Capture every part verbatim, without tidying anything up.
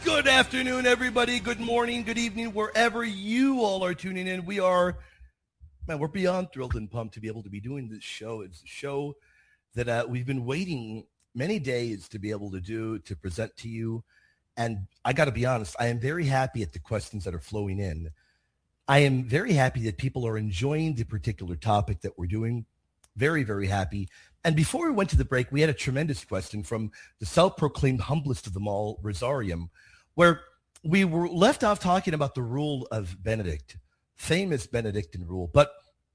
Good afternoon, everybody. Good morning, good evening, wherever you all are tuning in. We are, man, we're beyond thrilled and pumped to be able to be doing this show. It's a show that uh, we've been waiting many days to be able to do, to present to you. And I got to be honest, I am very happy at the questions that are flowing in. I am very happy that people are enjoying the particular topic that we're doing. Very, very happy. And before we went to the break, we had a tremendous question from the self-proclaimed humblest of them all, Rosarium, where we were left off talking about the rule of Benedict, famous Benedictine rule. But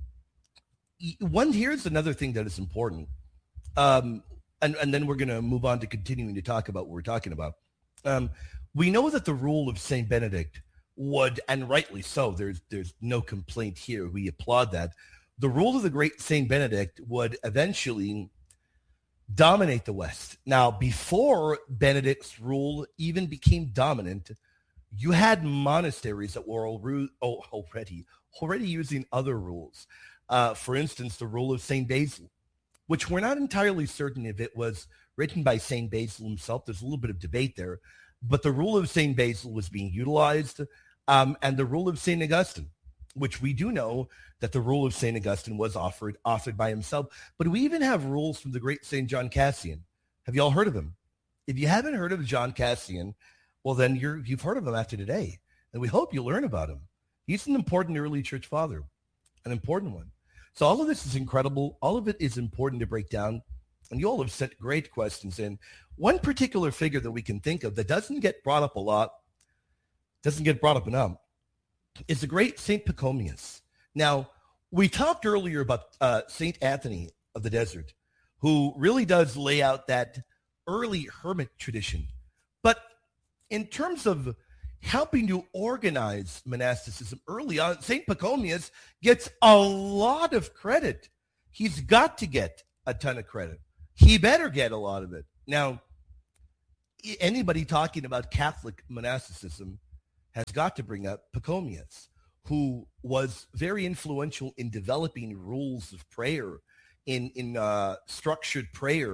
one here's another thing that is important. Um, and, and then we're going to move on to continuing to talk about what we're talking about. Um, we know that the rule of Saint Benedict would, and rightly so, there's there's no complaint here. We applaud that. The rule of the great Saint Benedict would eventually dominate the West. Now, before Benedict's rule even became dominant, you had monasteries that were already, already using other rules. Uh, for instance, the rule of Saint Basil, which we're not entirely certain if it was written by Saint Basil himself. There's a little bit of debate there. But the rule of Saint Basil was being utilized, um, and the rule of Saint Augustine, which we do know that the rule of Saint Augustine was offered, authored by himself. But we even have rules from the great Saint John Cassian. Have you all heard of him? If you haven't heard of John Cassian, well, then you're, you've heard of him after today. And we hope you learn about him. He's an important early church father, an important one. So all of this is incredible. All of it is important to break down. And you all have sent great questions in. One particular figure that we can think of that doesn't get brought up a lot, doesn't get brought up enough, is the great Saint Pachomius. Now, we talked earlier about uh, Saint Anthony of the Desert, who really does lay out that early hermit tradition. But in terms of helping to organize monasticism early on, Saint Pachomius gets a lot of credit. He's got to get a ton of credit. He better get a lot of it. Now, anybody talking about Catholic monasticism has got to bring up Pachomius, who was very influential in developing rules of prayer, in, in uh, structured prayer,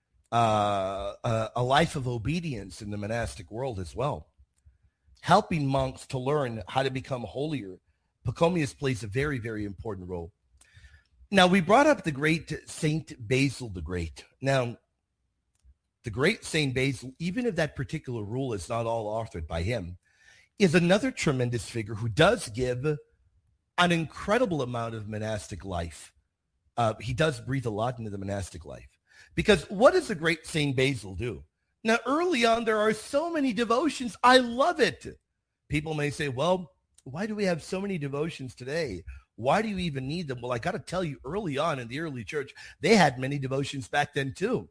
uh, uh, a life of obedience in the monastic world as well. Helping monks to learn how to become holier. Pachomius plays a very, very important role. Now, we brought up the great Saint Basil the Great. Now, the great Saint Basil, even if that particular rule is not all authored by him, is another tremendous figure who does give an incredible amount of monastic life. Uh, he does breathe a lot into the monastic life. Because what does the great Saint Basil do? Now, early on, there are so many devotions. I love it. People may say, well, why do we have so many devotions today? Why do you even need them? Well, I got to tell you, early on in the early church, they had many devotions back then too.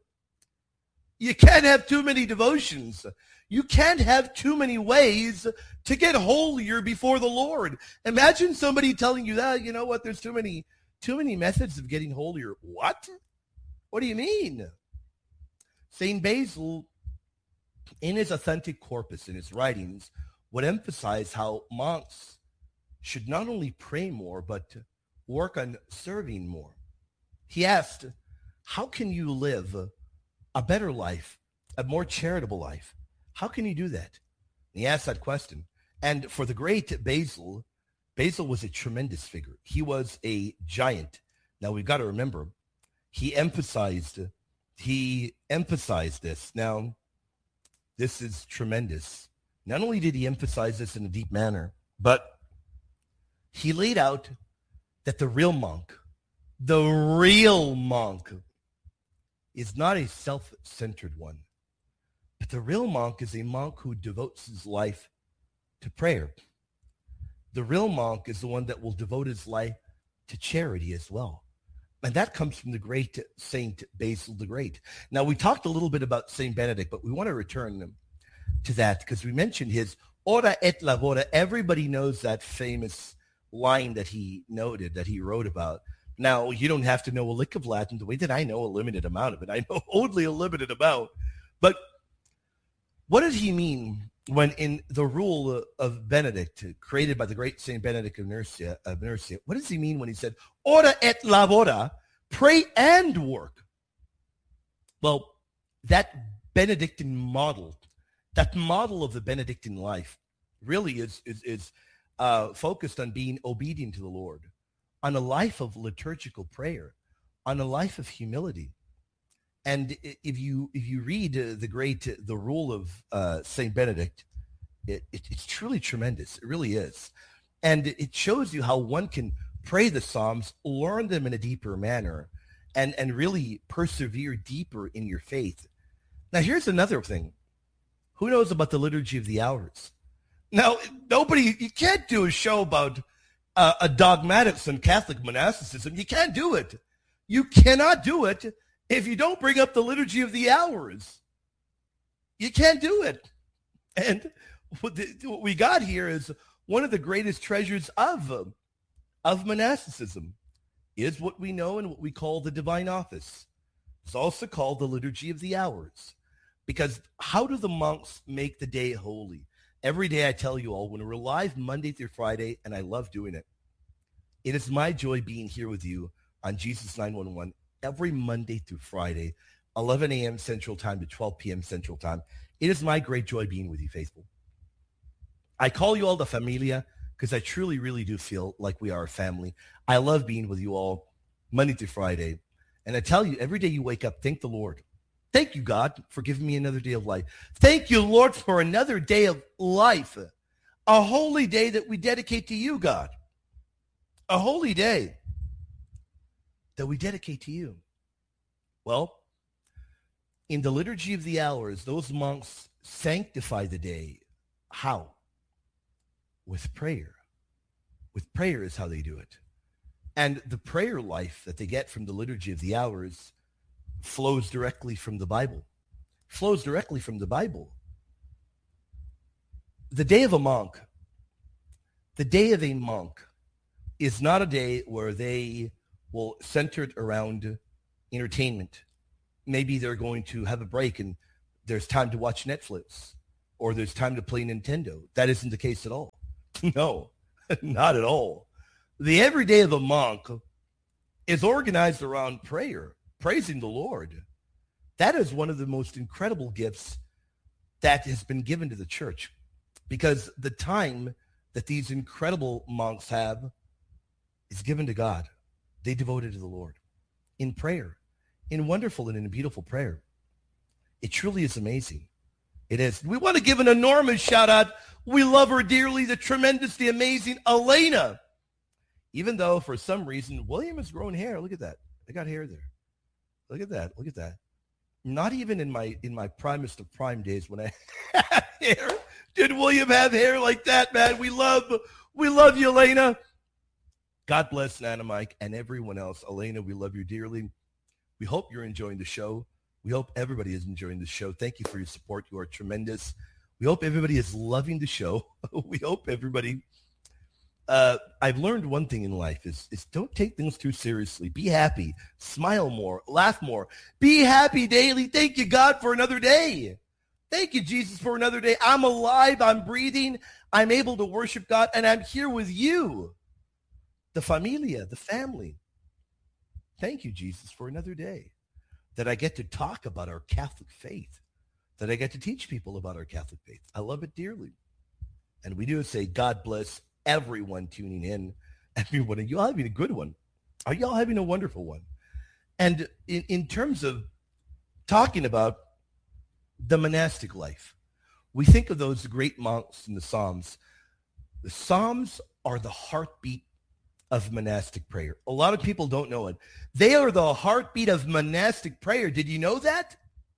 You can't have too many devotions. You can't have too many ways to get holier before the Lord. Imagine somebody telling you that, you know what, there's too many, too many methods of getting holier. What? What do you mean? Saint Basil, in his authentic corpus, in his writings, would emphasize how monks should not only pray more, but work on serving more. He asked, how can you live a better life, a more charitable life? How can you do that? And he asked that question. And for the great Basil, Basil was a tremendous figure. He was a giant. Now, we've got to remember, he emphasized, he emphasized this. Now, this is tremendous. Not only did he emphasize this in a deep manner, but he laid out that the real monk, the real monk, is not a self-centered one, but the real monk is a monk who devotes his life to prayer. The real monk is the one that will devote his life to charity as well. And that comes from the great Saint Basil the Great. Now, we talked a little bit about Saint Benedict, but we want to return to that because we mentioned his Ora et Labora. Everybody knows that famous line that he noted, that he wrote about. Now, you don't have to know a lick of Latin the way that I know a limited amount of it. I know only a limited amount. But what did he mean when in the rule of Benedict, created by the great Saint Benedict of Nursia, of Nursia, what does he mean when he said, ora et labora, pray and work? Well, that Benedictine model That model of the Benedictine life really is, is, is uh, focused on being obedient to the Lord, on a life of liturgical prayer, on a life of humility. And if you if you read uh, the great uh, the rule of uh, Saint Benedict, it, it, it's truly tremendous. It really is, and it shows you how one can pray the Psalms, learn them in a deeper manner, and and really persevere deeper in your faith. Now, here's another thing: who knows about the Liturgy of the Hours? Now, nobody. You can't do a show about uh, a dogmatics and Catholic monasticism. You can't do it. You cannot do it if you don't bring up the Liturgy of the Hours. You can't do it. And what, the, what we got here is one of the greatest treasures of, uh, of monasticism is what we know and what we call the divine office. It's also called the Liturgy of the Hours. Because how do the monks make the day holy? Every day I tell you all, when we're live Monday through Friday, and I love doing it, it is my joy being here with you on Jesus nine one one every Monday through Friday, eleven a.m. Central Time to twelve p.m. Central Time. It is my great joy being with you, faithful. I call you all the familia because I truly, really do feel like we are a family. I love being with you all Monday through Friday. And I tell you, every day you wake up, thank the Lord. Thank you, God, for giving me another day of life. Thank you, Lord, for another day of life, a holy day that we dedicate to you, God. A holy day that we dedicate to you. Well, in the Liturgy of the Hours, those monks sanctify the day. How? With prayer. With prayer is how they do it. And the prayer life that they get from the Liturgy of the Hours flows directly from the Bible. Flows directly from the Bible. The day of a monk, the day of a monk is not a day where they will center it around entertainment. Maybe they're going to have a break and there's time to watch Netflix or there's time to play Nintendo. That isn't the case at all. No, not at all. The everyday of a monk is organized around prayer, praising the Lord. That is one of the most incredible gifts that has been given to the church, because the time that these incredible monks have is given to God. They devote it to the Lord in prayer, in wonderful and in beautiful prayer. It truly is amazing. It is. We want to give an enormous shout out. We love her dearly, the tremendous, the amazing Elena. Even though for some reason, William has grown hair. Look at that. I got hair there. Look at that. Look at that. Not even in my in my primest of prime days when I had hair did William have hair like that, man. We love, we love you, Elena. God bless Nana Mike and everyone else. Elena, we love you dearly. We hope you're enjoying the show. We hope everybody is enjoying the show. Thank you for your support. You are tremendous. We hope everybody is loving the show. We hope everybody... Uh, I've learned one thing in life is, is don't take things too seriously. Be happy. Smile more. Laugh more. Be happy daily. Thank you, God, for another day. Thank you, Jesus, for another day. I'm alive. I'm breathing. I'm able to worship God, and I'm here with you, the familia, the family. Thank you, Jesus, for another day that I get to talk about our Catholic faith, that I get to teach people about our Catholic faith. I love it dearly. And we do say God bless everyone tuning in. Everyone, and y'all having a good one. Are y'all having a wonderful one? And in, in terms of talking about the monastic life, we think of those great monks in the Psalms. The Psalms are the heartbeat of monastic prayer. A lot of people don't know it. They are the heartbeat of monastic prayer. Did you know that?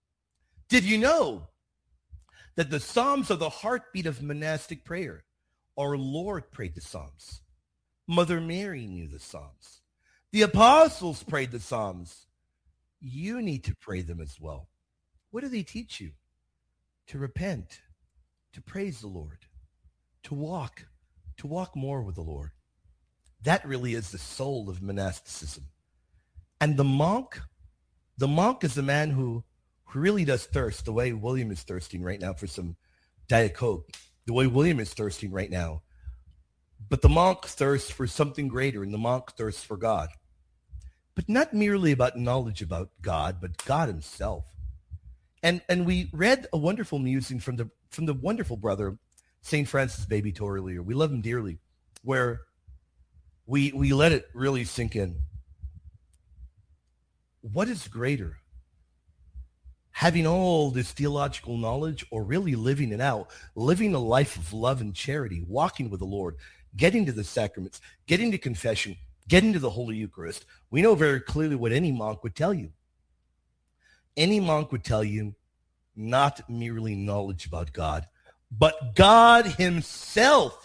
Did you know that the Psalms are the heartbeat of monastic prayer? Our Lord prayed the Psalms. Mother Mary knew the Psalms. The apostles prayed the Psalms. You need to pray them as well. What do they teach you? To repent, to praise the Lord, to walk, to walk more with the Lord. That really is the soul of monasticism. And the monk, the monk is a man who, who really does thirst the way William is thirsting right now for some Diet Coke, the way William is thirsting right now. But the monk thirsts for something greater, and the monk thirsts for God. But not merely about knowledge about God, but God himself. And and we read a wonderful musing from the from the wonderful brother, Saint Francis Baby taught earlier. We love him dearly, where we we let it really sink in. What is greater? Having all this theological knowledge or really living it out, living a life of love and charity, walking with the Lord, getting to the sacraments, getting to confession, getting to the Holy Eucharist? We know very clearly what any monk would tell you. Any monk would tell you not merely knowledge about God, but God himself.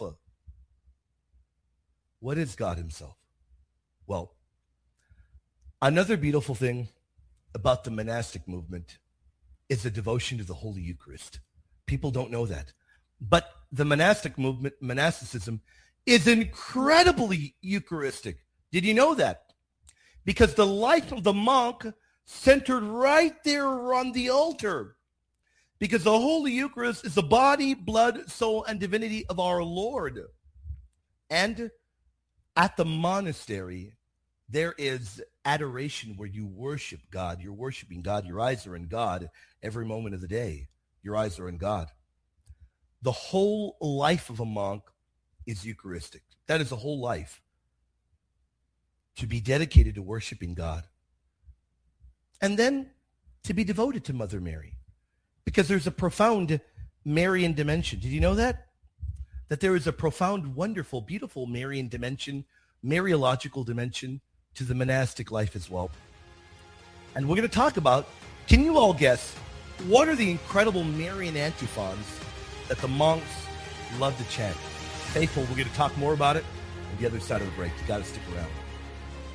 What is God himself? Well, another beautiful thing about the monastic movement is the devotion to the Holy Eucharist. People don't know that. But the monastic movement, monasticism, is incredibly Eucharistic. Did you know that? Because the life of the monk centered right there on the altar. Because the Holy Eucharist is the body, blood, soul, and divinity of our Lord. And at the monastery, there is adoration where you worship God. You're worshiping God. Your eyes are in God every moment of the day. Your eyes are in God. The whole life of a monk is Eucharistic. That is the whole life. To be dedicated to worshiping God. And then to be devoted to Mother Mary. Because there's a profound Marian dimension. Did you know that? That there is a profound, wonderful, beautiful Marian dimension, Mariological dimension to the monastic life as well. And we're going to talk about, can you all guess, what are the incredible Marian antiphons that the monks love to chant? Faithful, we're going to talk more about it on the other side of the break. You got to stick around.